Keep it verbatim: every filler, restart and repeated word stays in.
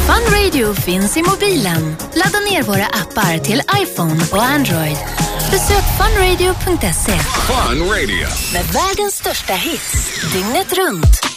Fun Radio finns i mobilen. Ladda ner våra appar till iPhone och Android. Besök fun radio punkt se. Fun Radio. Med världens största hits. Dygnet runt.